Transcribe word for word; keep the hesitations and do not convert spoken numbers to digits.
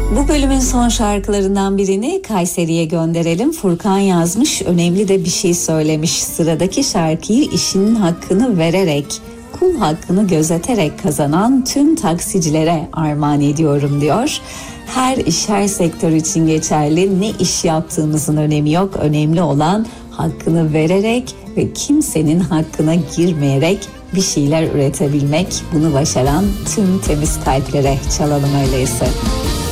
Bu bölümün son şarkılarından birini Kayseri'ye gönderelim. Furkan yazmış, önemli de bir şey söylemiş. Sıradaki şarkıyı işinin hakkını vererek, kul hakkını gözeterek kazanan tüm taksicilere armağan ediyorum diyor. Her iş, her sektör için geçerli. Ne iş yaptığımızın önemi yok. Önemli olan hakkını vererek ve kimsenin hakkına girmeyerek bir şeyler üretebilmek. Bunu başaran tüm temiz kalplere çalalım öyleyse.